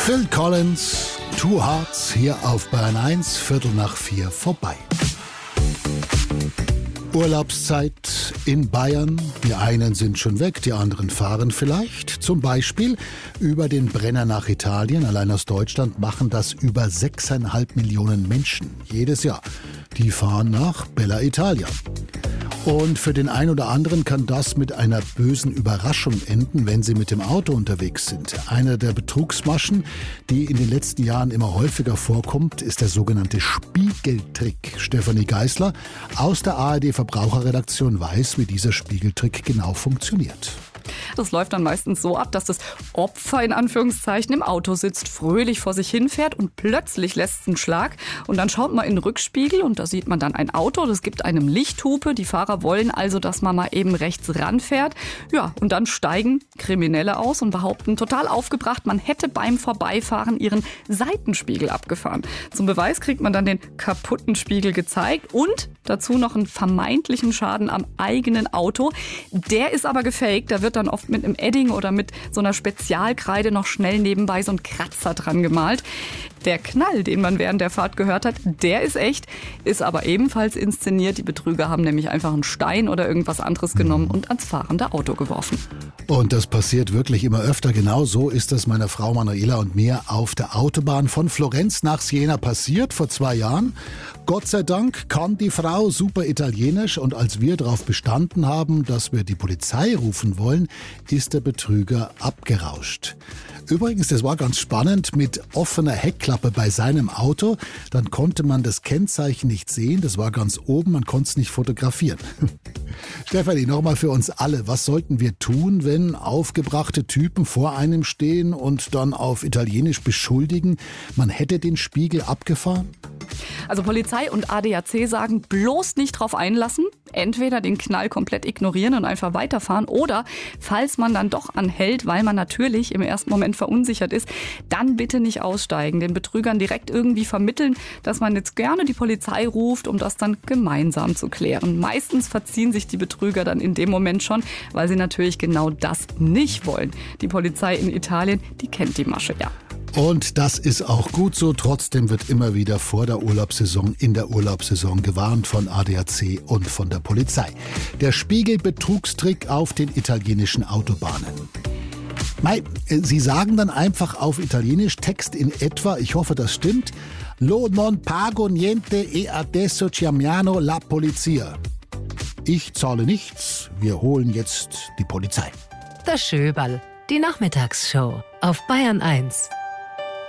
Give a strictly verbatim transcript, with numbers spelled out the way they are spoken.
Phil Collins, Two Hearts, hier auf Bayern eins, Viertel nach vier vorbei. Urlaubszeit in Bayern. Die einen sind schon weg, die anderen fahren vielleicht. Zum Beispiel über den Brenner nach Italien. Allein aus Deutschland machen das über sechseinhalb Millionen Menschen jedes Jahr. Die fahren nach Bella Italia. Und für den einen oder anderen kann das mit einer bösen Überraschung enden, wenn sie mit dem Auto unterwegs sind. Einer der Betrugsmaschen, die in den letzten Jahren immer häufiger vorkommt, ist der sogenannte Spiegeltrick. Stefanie Geisler aus der A R D-Verbraucherredaktion weiß, wie dieser Spiegeltrick genau funktioniert. Das läuft dann meistens so ab, dass das Opfer in Anführungszeichen im Auto sitzt, fröhlich vor sich hinfährt und plötzlich lässt es einen Schlag. Und dann schaut man in den Rückspiegel und da sieht man dann ein Auto, das gibt einem Lichthupe. Die Fahrer wollen also, dass man mal eben rechts ranfährt. Ja, und dann steigen Kriminelle aus und behaupten total aufgebracht, man hätte beim Vorbeifahren ihren Seitenspiegel abgefahren. Zum Beweis kriegt man dann den kaputten Spiegel gezeigt und dazu noch einen vermeintlichen Schaden am eigenen Auto. Der ist aber gefaked, da wird dann oft mit einem Edding oder mit so einer Spezialkreide noch schnell nebenbei so ein Kratzer dran gemalt. Der Knall, den man während der Fahrt gehört hat, der ist echt, ist aber ebenfalls inszeniert. Die Betrüger haben nämlich einfach einen Stein oder irgendwas anderes genommen und ans fahrende Auto geworfen. Und das passiert wirklich immer öfter. Genau so ist es meiner Frau Manuela und mir auf der Autobahn von Florenz nach Siena passiert, vor zwei Jahren. Gott sei Dank kann die Frau super Italienisch und als wir darauf bestanden haben, dass wir die Polizei rufen wollen, ist der Betrüger abgerauscht. Übrigens, das war ganz spannend, mit offener Heckklappe bei seinem Auto, dann konnte man das Kennzeichen nicht sehen, das war ganz oben, man konnte es nicht fotografieren. Stefanie, nochmal für uns alle, was sollten wir tun, wenn aufgebrachte Typen vor einem stehen und dann auf Italienisch beschuldigen, man hätte den Spiegel abgefahren? Also Polizei und A D A C sagen, bloß nicht drauf einlassen, entweder den Knall komplett ignorieren und einfach weiterfahren oder, falls man dann doch anhält, weil man natürlich im ersten Moment verunsichert ist, dann bitte nicht aussteigen, den Betrügern direkt irgendwie vermitteln, dass man jetzt gerne die Polizei ruft, um das dann gemeinsam zu klären. Meistens verziehen sich die Betrüger dann in dem Moment schon, weil sie natürlich genau das nicht wollen. Die Polizei in Italien, die kennt die Masche, ja. Und das ist auch gut so. Trotzdem wird immer wieder vor der Urlaubssaison, in der Urlaubssaison gewarnt von A D A C und von der Polizei. Der Spiegelbetrugstrick auf den italienischen Autobahnen. Mei, Sie sagen dann einfach auf Italienisch Text in etwa, ich hoffe, das stimmt, Lo non pago niente e adesso chiamiamo la polizia. Ich zahle nichts, wir holen jetzt die Polizei. Das Schöberl, die Nachmittagsshow auf Bayern eins.